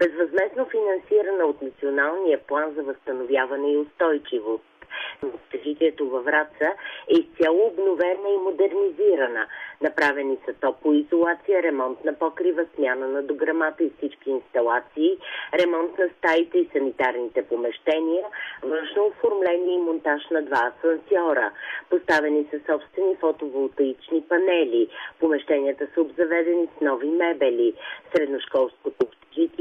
безвъзмездно финансирана от Националния план за възстановяване и устойчивост. Общежитието във Враца е изцяло обновена и модернизирана. Направени са топлоизолация, ремонт на покрива, смяна на дограмата и всички инсталации, ремонт на стаите и санитарните помещения, външно оформление и монтаж на 2 асансьора. Поставени са собствени фотоволтаични панели. Помещенията са обзаведени с нови мебели. Средношколското общежитие